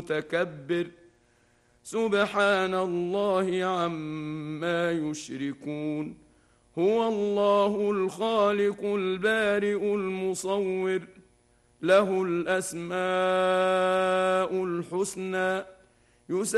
متكبر سبحان الله عما يشركون هو الله الخالق البارئ المصور له الأسماء الحسنى